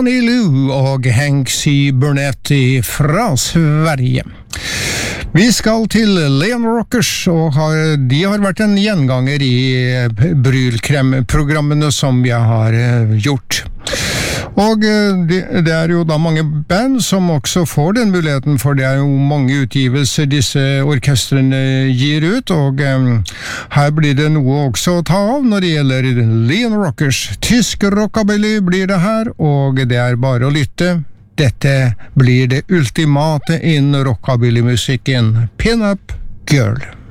Tony Lou og Hank C. Burnett fra Sverige. Vi skal til Leon Rockers, og de har vært en gjenganger i Brylkrem-programmene som jeg har gjort. Og det jo da mange band som også får den muligheten, for det jo mange utgivelser disse orkestrene gir ut, og her blir det noe også å ta av når det gjelder Leon Rockers. Tysk rockabilly blir det her, og det bare å lytte. Dette blir det ultimate innen rockabilly-musikken. Pin Up Girl.